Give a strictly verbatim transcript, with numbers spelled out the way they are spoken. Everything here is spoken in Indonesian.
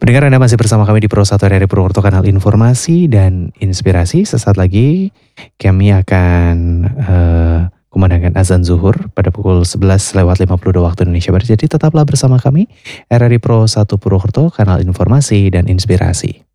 Pendengar Anda masih bersama kami di Pro satu R R I Purwokerto, kanal informasi dan inspirasi. Sesaat lagi kami akan eh, kumandangkan azan zuhur pada pukul sebelas lewat lima puluh dua waktu Indonesia Barat. Jadi tetaplah bersama kami R R I Pro satu Purwokerto, kanal informasi dan inspirasi.